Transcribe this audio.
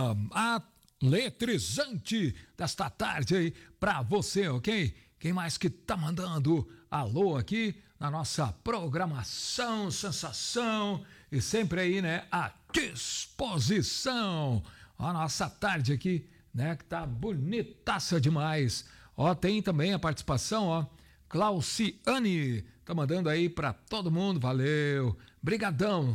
eletrizante desta tarde aí pra você, ok? Quem mais que tá mandando alô aqui na nossa programação, sensação e sempre aí, né, à disposição. A nossa tarde aqui, né, que tá bonitaça demais. Ó, tem também a participação, ó, Clauciane, tá mandando aí pra todo mundo, valeu, brigadão.